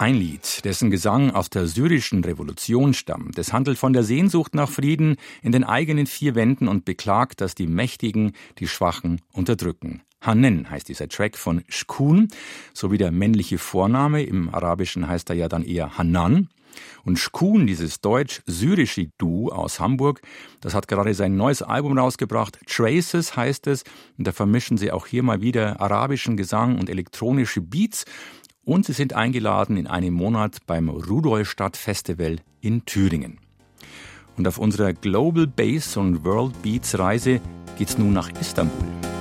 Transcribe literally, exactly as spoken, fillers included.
Ein Lied, dessen Gesang aus der syrischen Revolution stammt. Es handelt von der Sehnsucht nach Frieden in den eigenen vier Wänden und beklagt, dass die Mächtigen die Schwachen unterdrücken. Hanen heißt dieser Track von Shkun, sowie der männliche Vorname. Im Arabischen heißt er ja dann eher Hanan. Und Shkun, dieses deutsch-syrische Duo aus Hamburg, das hat gerade sein neues Album rausgebracht. Traces heißt es. Und da vermischen sie auch hier mal wieder arabischen Gesang und elektronische Beats. Und sie sind eingeladen in einem Monat beim Rudolstadt Festival in Thüringen. Und auf unserer Global Bass und World Beats Reise geht's nun nach Istanbul.